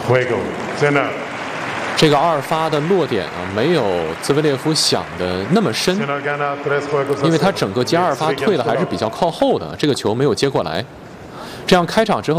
这个二发的落点啊，没有兹维列夫想的那么深，因为他整个接二发退的还是比较靠后的，这个球没有接过来。这样开场之后。